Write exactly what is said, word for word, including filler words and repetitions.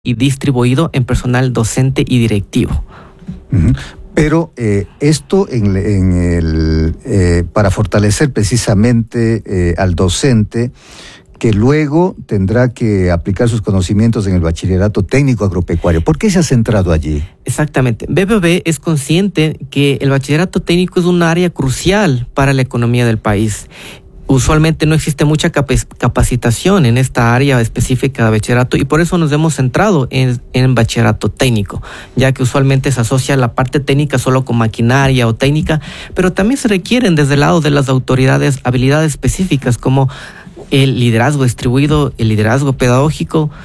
y distribuido en personal docente y directivo. Uh-huh. Pero eh, esto en, en el, eh, para fortalecer precisamente eh, al docente, que luego tendrá que aplicar sus conocimientos en el bachillerato técnico agropecuario. ¿Por qué se ha centrado allí? Exactamente. B B B es consciente que el bachillerato técnico es un área crucial para la economía del país. Usualmente no existe mucha capacitación en esta área específica de bachillerato y por eso nos hemos centrado en, en bachillerato técnico, ya que usualmente se asocia la parte técnica solo con maquinaria o técnica, pero también se requieren desde el lado de las autoridades habilidades específicas como el liderazgo distribuido, el liderazgo pedagógico,